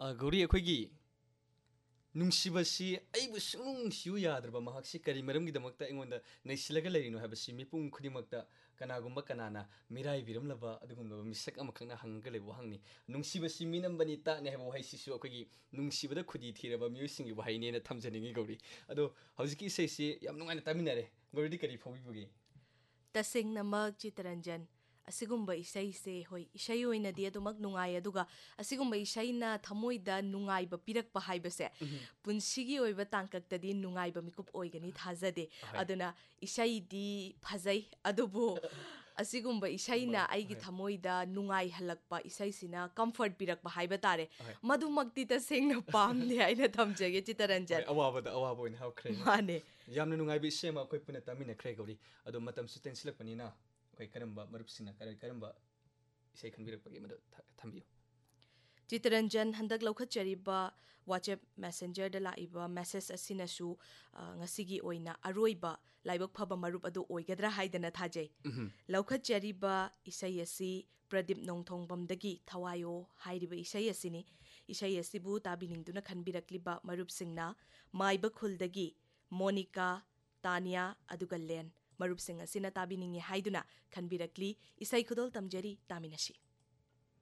गौरी अखोगी नुंसिबसी अइबु सुंग नुंसियु याद्रबा महकसी करी मरमगिदमक्ता अइंगोंदा नैसिलगा लैरिनो हाबसी मिपुंग खुदिमक्ता कनागुंबा कनाना मिराय बिरमलबा अदुगुंबा मिसक अमखंगना हंगले वहंगनी नुंसिबसी मिनंबनी ताने हाबो हाइसिसु अखोगी नुंसिबदा खुदी थीरबा म्युसिंग वहाइनेना थमजनिंगी गौरी अदो हौजिकी इसेसी याम नुंगाइना तामिनारे गौरीदी करी फौबिबुगी तसेंगनमक चितरंजन असिगुंबा इसाइसे होय इसाई ओइनदी अदुमक नुंगाय अदुगा असिगुंबा इसाइना थमोइदा नुंगाइबा पिरकपा हाइबसे पुंसिगी ओइबा तांकक्तदी नुंगाइबा मिकुप ओइगनी थाजदे अदुना इसाइदी फजै अदुबो असिगुंबा इसाइना आइगी थमोइदा नुंगाइ हलकपा इसाइसिना कंफर्ट पिरकपा हाइबा तारे मधुमक्ति तसेंगना पामने आइना थमजगे चितरंजन अवाबदा अवाबो इन हाउख्रे माने यामना नुंगाइबा इसेमा अखोय पुना तामिना ख्रे गौरी अदो मतम सुतेंसिलकपनिना अखोय करंबा मरुपसिना करंबा इसे खनबिरकपगे मदो थंबियो Chitranjan हंदक लौखचरिबा WhatsApp Messenger da laiba message asinasu ngasigi oina aroiba laibak phaba marup adu oigadra haidana thajai laukhachariba isai asi Pradip Nongthongbamdagi thawayo hairiba isai asini isai asibu tabiningduna khanbirakliba marup singna maiba khuldagi Monica Tanya aduga Len marup sing asina tabiningi haiduna khanbirakli isai khudol tamjari taminashi